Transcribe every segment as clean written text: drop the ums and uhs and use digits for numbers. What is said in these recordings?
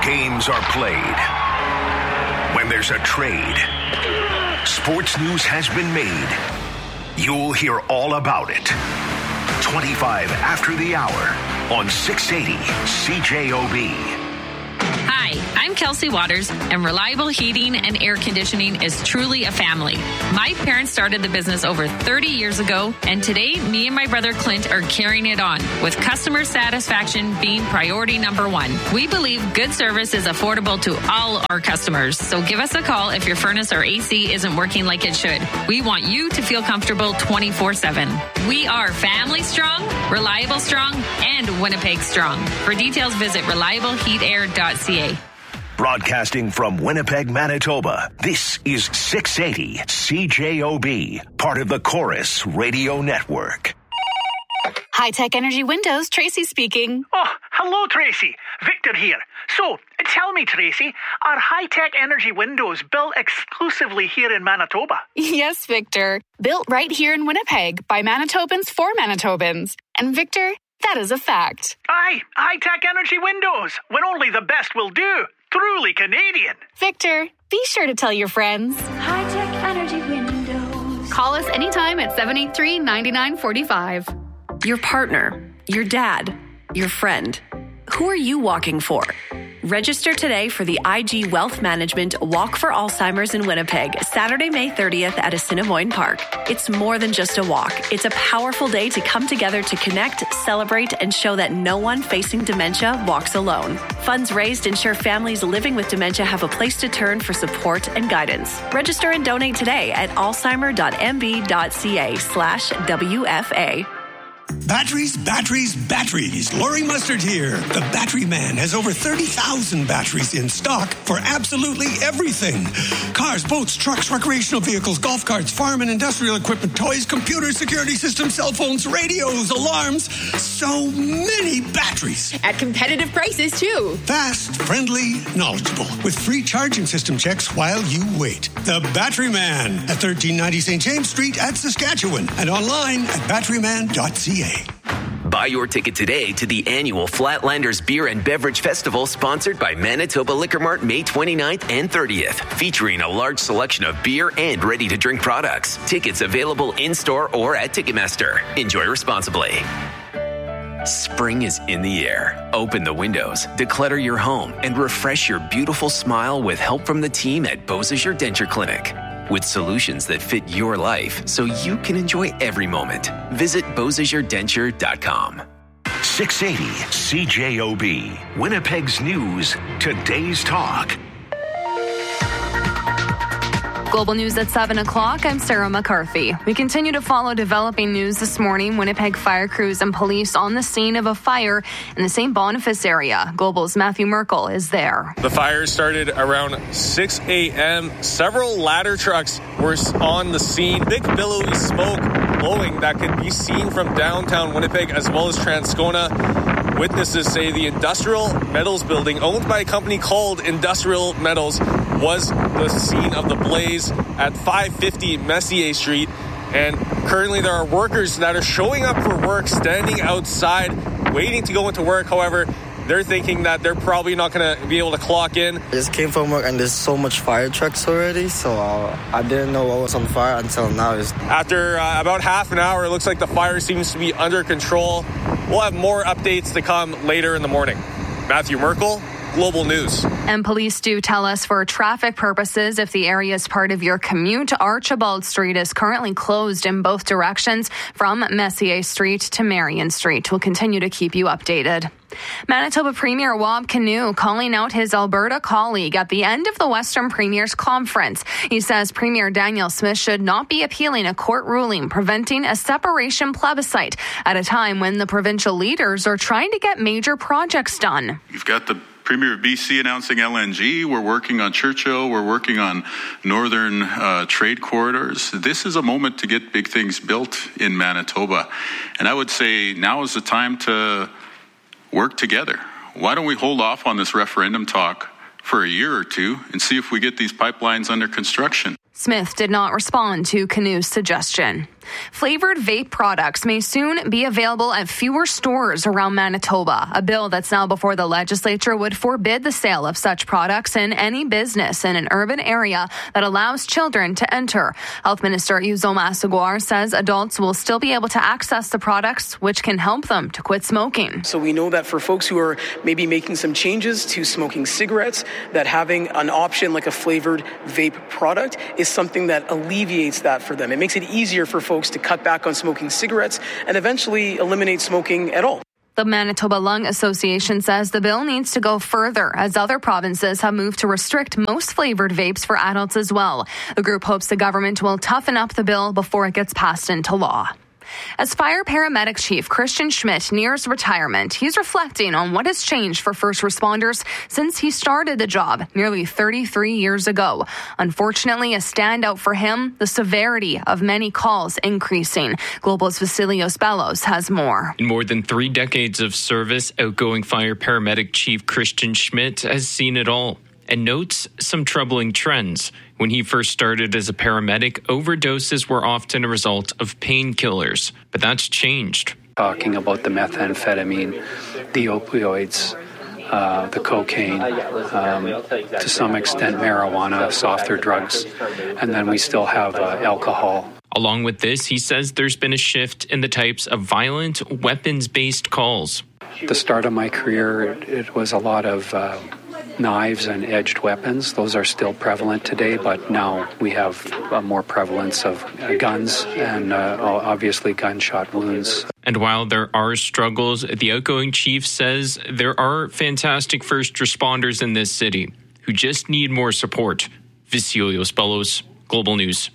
games are played, when there's a trade, sports news has been made. You'll hear all about it. 25 after the hour on 680 CJOB. Hi, I'm Kelsey Waters, and Reliable Heating and Air Conditioning is truly a family. My parents started the business over 30 years ago, and today, me and my brother Clint are carrying it on, with customer satisfaction being priority number one. We believe good service is affordable to all our customers, so give us a call if your furnace or AC isn't working like it should. We want you to feel comfortable 24/7. We are family strong, reliable strong, and Winnipeg strong. For details, visit reliableheatair.ca. Broadcasting from Winnipeg, Manitoba, this is 680 CJOB, part of the Chorus Radio Network. High-Tech Energy Windows, Tracy speaking. Oh, hello, Tracy. Victor here. So, tell me, Tracy, are High-Tech Energy Windows built exclusively here in Manitoba? Yes, Victor. Built right here in Winnipeg by Manitobans for Manitobans. And Victor, that is a fact. Aye, High-Tech Energy Windows, when only the best will do. Truly Canadian. Victor, be sure to tell your friends. High-Tech Energy Windows. Call us anytime at 783-9945. Your partner, your dad, your friend. Who are you walking for? Register today for the IG Wealth Management Walk for Alzheimer's in Winnipeg, Saturday, May 30th at Assiniboine Park. It's more than just a walk. It's a powerful day to come together to connect, celebrate, and show that no one facing dementia walks alone. Funds raised ensure families living with dementia have a place to turn for support and guidance. Register and donate today at alzheimer.mb.ca/WFA. Batteries. Laurie Mustard here. The Battery Man has over 30,000 batteries in stock for absolutely everything. Cars, boats, trucks, recreational vehicles, golf carts, farm and industrial equipment, toys, computers, security systems, cell phones, radios, alarms. So many batteries. At competitive prices, too. Fast, friendly, knowledgeable. With free charging system checks while you wait. The Battery Man at 1390 St. James Street at Saskatchewan and online at batteryman.ca. Buy your ticket today to the annual Flatlanders Beer and Beverage Festival, sponsored by Manitoba Liquor Mart, May 29th and 30th, featuring a large selection of beer and ready-to-drink products. Tickets available in-store or at Ticketmaster. Enjoy responsibly. Spring is in the air. Open the windows, declutter your home, and refresh your beautiful smile with help from the team at Beausejour Denture Clinic. With solutions that fit your life so you can enjoy every moment. Visit BeausejourDenture.com. 680 CJOB, Winnipeg's news, today's talk. Global News at 7 o'clock. I'm Sarah McCarthy. We continue to follow developing news this morning. Winnipeg fire crews and police on the scene of a fire in the St. Boniface area. Global's Matthew Merkel is there. The fire started around 6 a.m. Several ladder trucks were on the scene. Thick billowy smoke blowing that could be seen from downtown Winnipeg as well as Transcona. Witnesses say the Industrial Metals building, owned by a company called Industrial Metals, was the scene of the blaze at 550 Messier Street. And currently there are workers that are showing up for work, standing outside, waiting to go into work. However, they're thinking that they're probably not going to be able to clock in. I just came from work and there's so much fire trucks already, so I didn't know what was on fire until now. After about half an hour, it looks like the fire seems to be under control. We'll have more updates to come later in the morning. Matthew Merkel, Global News. And police do tell us for traffic purposes, if the area is part of your commute, Archibald Street is currently closed in both directions from Messier Street to Marion Street. We'll continue to keep you updated. Manitoba Premier Wab Kinew calling out his Alberta colleague at the end of the Western Premiers Conference. He says Premier Danielle Smith should not be appealing a court ruling preventing a separation plebiscite at a time when the provincial leaders are trying to get major projects done. You've got the Premier of BC announcing LNG. We're working on Churchill. We're working on northern trade corridors. This is a moment to get big things built in Manitoba. And I would say now is the time to work together. Why don't we hold off on this referendum talk for a year or two and see if we get these pipelines under construction? Smith did not respond to Canu's suggestion. Flavored vape products may soon be available at fewer stores around Manitoba. A bill that's now before the legislature would forbid the sale of such products in any business in an urban area that allows children to enter. Health Minister Uzoma Asugwar says adults will still be able to access the products, which can help them to quit smoking. So we know that for folks who are maybe making some changes to smoking cigarettes, that having an option like a flavored vape product is something that alleviates that for them. It makes it easier for folks to cut back on smoking cigarettes and eventually eliminate smoking at all. The Manitoba Lung Association says the bill needs to go further as other provinces have moved to restrict most flavored vapes for adults as well. The group hopes the government will toughen up the bill before it gets passed into law. As Fire Paramedic Chief Christian Schmidt nears retirement, he's reflecting on what has changed for first responders since he started the job nearly 33 years ago. Unfortunately, a standout for him, the severity of many calls increasing. Global's Vasilios Bellos has more. In more than 3 decades of service, outgoing Fire Paramedic Chief Christian Schmidt has seen it all and notes some troubling trends. When he first started as a paramedic, overdoses were often a result of painkillers, but that's changed. Talking about the methamphetamine, the opioids, the cocaine, to some extent marijuana, softer drugs, and then we still have alcohol. Along with this, he says there's been a shift in the types of violent, weapons-based calls. At the start of my career, it was a lot of knives and edged weapons. Those are still prevalent today, but now we have more prevalence of guns and obviously gunshot wounds. And while there are struggles, the outgoing chief says there are fantastic first responders in this city who just need more support. Vasilios Bellos, Global News.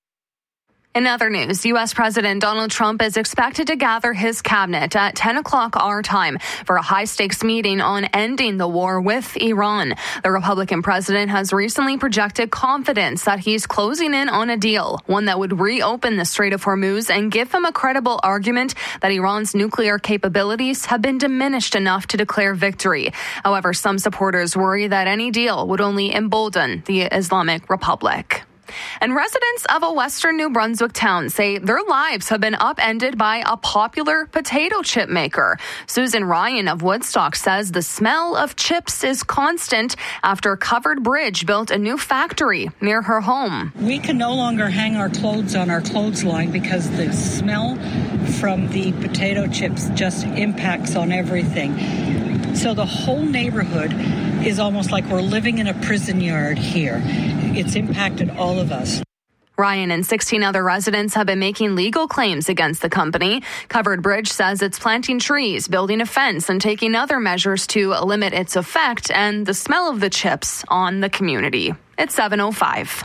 In other news, U.S. President Donald Trump is expected to gather his cabinet at 10 o'clock our time for a high-stakes meeting on ending the war with Iran. The Republican president has recently projected confidence that he's closing in on a deal, one that would reopen the Strait of Hormuz and give him a credible argument that Iran's nuclear capabilities have been diminished enough to declare victory. However, some supporters worry that any deal would only embolden the Islamic Republic. And residents of a western New Brunswick town say their lives have been upended by a popular potato chip maker. Susan Ryan of Woodstock says the smell of chips is constant after Covered Bridge built a new factory near her home. We can no longer hang our clothes on our clothesline because the smell from the potato chips just impacts on everything. So the whole neighborhood is almost like we're living in a prison yard here. It's impacted all of us. Ryan and 16 other residents have been making legal claims against the company. Covered Bridge says it's planting trees, building a fence, and taking other measures to limit its effect and the smell of the chips on the community. It's 7:05.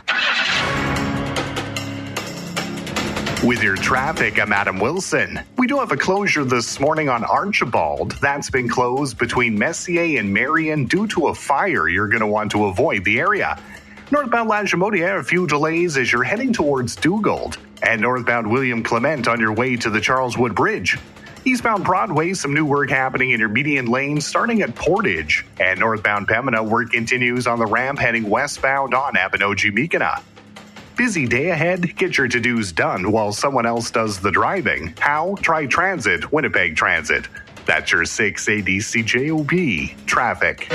With your traffic, I'm Adam Wilson. We do have a closure this morning on Archibald. That's been closed between Messier and Marion due to a fire. You're going to want to avoid the area. Northbound Lagimodiere, a few delays as you're heading towards Dugald. And northbound William Clement on your way to the Charleswood Bridge. Eastbound Broadway, some new work happening in your median lane starting at Portage. And northbound Pembina, work continues on the ramp heading westbound on Abinogi-Mikina. Busy day ahead? Get your to-dos done while someone else does the driving. How? Try Transit, Winnipeg Transit. That's your 680 CJOB traffic.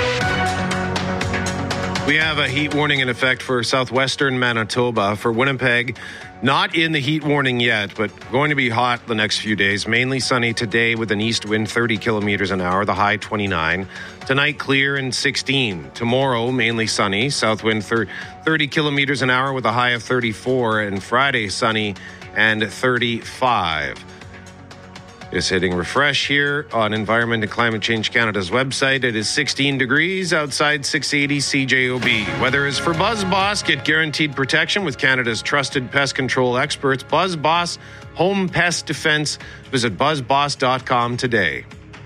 We have a heat warning in effect for southwestern Manitoba. For Winnipeg, not in the heat warning yet, but going to be hot the next few days. Mainly sunny today with an east wind 30 kilometers an hour, the high 29. Tonight, clear and 16. Tomorrow, mainly sunny, south wind 30 kilometers an hour with a high of 34. And Friday, sunny and 35. Just hitting refresh here on Environment and Climate Change Canada's website. It is 16 degrees outside 680 CJOB. Weather is for BuzzBoss. Get guaranteed protection with Canada's trusted pest control experts. BuzzBoss Home Pest Defense. Visit buzzboss.com today.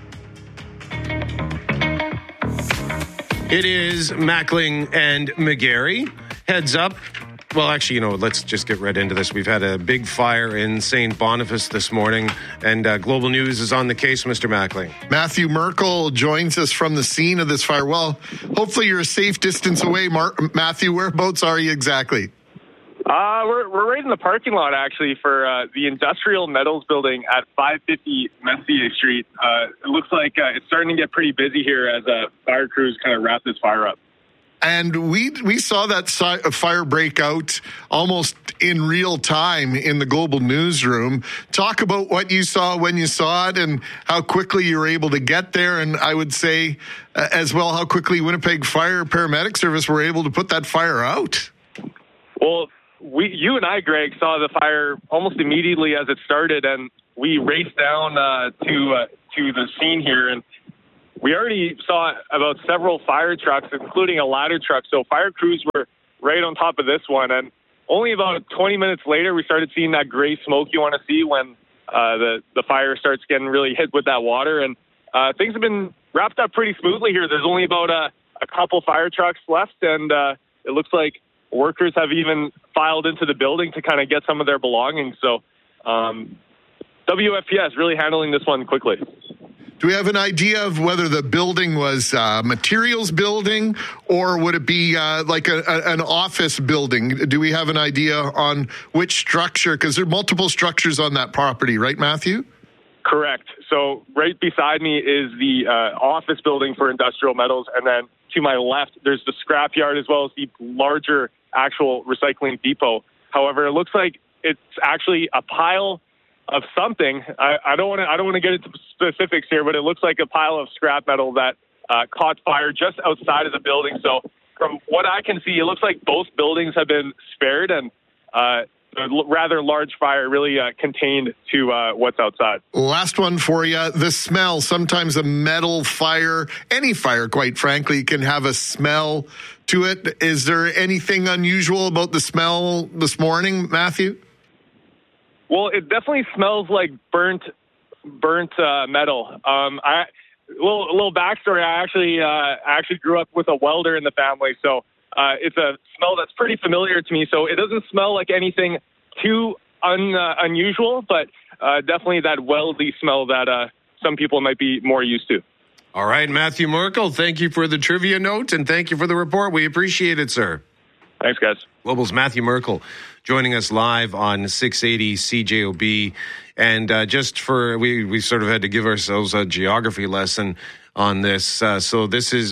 It is Mackling and McGarry. Heads up. Well, actually, let's just get right into this. We've had a big fire in St. Boniface this morning, and Global News is on the case, Mr. Mackling. Matthew Merkel joins us from the scene of this fire. Well, hopefully you're a safe distance away. Matthew, whereabouts are you exactly? We're right in the parking lot, actually, for the Industrial Metals building at 550 Messier Street. It looks like it's starting to get pretty busy here as fire crews kind of wrap this fire up. And we saw that fire break out almost in real time in the Global Newsroom. Talk about what you saw when you saw it and how quickly you were able to get there. And I would say as well how quickly Winnipeg Fire Paramedic Service were able to put that fire out. Well, you and I, Greg, saw the fire almost immediately as it started, and we raced down to the scene here, and we already saw about several fire trucks, including a ladder truck. So fire crews were right on top of this one, and only about 20 minutes later, we started seeing that gray smoke you want to see when the fire starts getting really hit with that water, and things have been wrapped up pretty smoothly here. There's only about a couple fire trucks left, and it looks like workers have even filed into the building to kind of get some of their belongings. So WFPS really handling this one quickly. Do we have an idea of whether the building was materials building or would it be like an office building? Do we have an idea on which structure? Because there are multiple structures on that property, right, Matthew? Correct. So right beside me is the office building for Industrial Metals, and then to my left, there's the scrapyard as well as the larger actual recycling depot. However, it looks like it's actually a pile of something. I don't want to get into specifics here, but it looks like a pile of scrap metal that caught fire just outside of the building. So from what I can see, it looks like both buildings have been spared, and a rather large fire really contained to what's outside. Last one for you. The smell. Sometimes a metal fire, any fire, quite frankly, can have a smell to it. Is there anything unusual about the smell this morning, Matthew? Well, it definitely smells like burnt metal. A little backstory. I actually grew up with a welder in the family, so it's a smell that's pretty familiar to me. So it doesn't smell like anything too unusual, but definitely that weldy smell that some people might be more used to. All right, Matthew Merkel, thank you for the trivia note, and thank you for the report. We appreciate it, sir. Thanks, guys. Global's Matthew Merkel joining us live on 680 CJOB. And we sort of had to give ourselves a geography lesson on this. So this is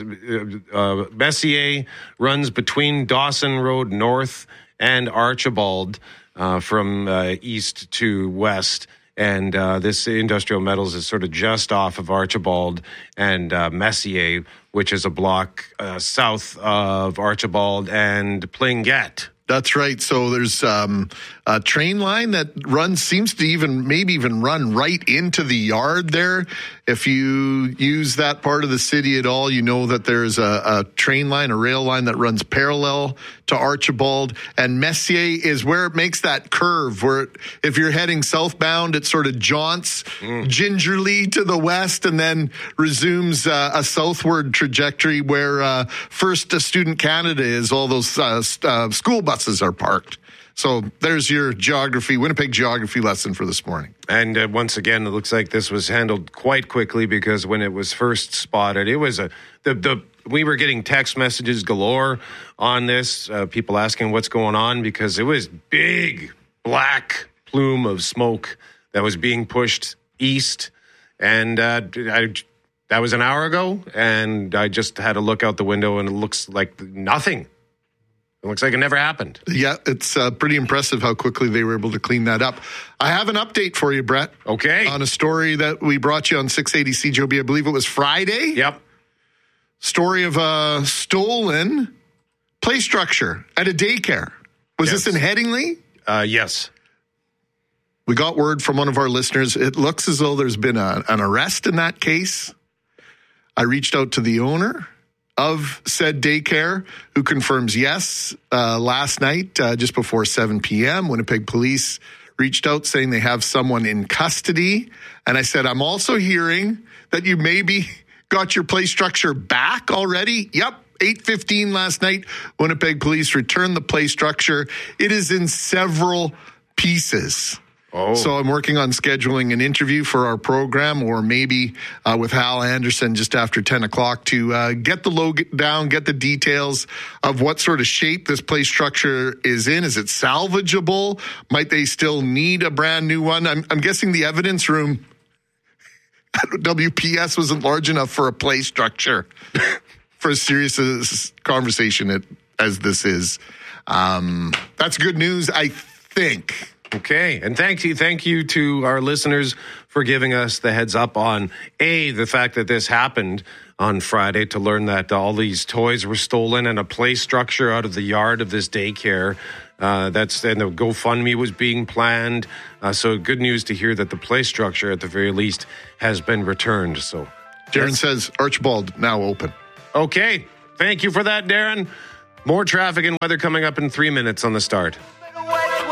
Messier runs between Dawson Road North and Archibald from east to west. And this Industrial Metals is sort of just off of Archibald and Messier, which is a block south of Archibald and Plingett. That's right. So there's a train line that seems to maybe even run right into the yard there. If you use that part of the city at all, you know that there's a train line, a rail line that runs parallel to Archibald. And Messier is where it makes that curve where if you're heading southbound, it sort of jaunts gingerly to the west and then resumes a southward trajectory where First Student Canada is. All those school buses are parked. So there's your Winnipeg geography lesson for this morning. And once again, it looks like this was handled quite quickly because when it was first spotted, it was we were getting text messages galore on this, people asking what's going on because it was big black plume of smoke that was being pushed east. And that was an hour ago, and I just had to look out the window, and it looks like nothing. It looks like it never happened. Yeah, it's pretty impressive how quickly they were able to clean that up. I have an update for you, Brett. Okay. On a story that we brought you on 680 CJOB. I believe it was Friday. Yep. Story of a stolen play structure at a daycare. Was this in Headingley? Yes. We got word from one of our listeners. It looks as though there's been an arrest in that case. I reached out to the owner of said daycare, who confirms yes. Last night, just before 7 p.m., Winnipeg police reached out saying they have someone in custody. And I said, I'm also hearing that you maybe got your play structure back already. Yep. 8:15 last night, Winnipeg police returned the play structure. It is in several pieces. So I'm working on scheduling an interview for our program, or maybe with Hal Anderson just after 10 o'clock to get the lowdown, get the details of what sort of shape this play structure is in. Is it salvageable? Might they still need a brand new one? I'm guessing the evidence room at WPS wasn't large enough for a play structure for as serious a conversation as this is. That's good news, I think. Okay, and thank you to our listeners for giving us the heads up on the fact that this happened on Friday, to learn that all these toys were stolen and a play structure out of the yard of this daycare. And the GoFundMe was being planned. So good news to hear that the play structure, at the very least, has been returned. So Darren says Archibald now open. Okay, thank you for that, Darren. More traffic and weather coming up in 3 minutes on The Start.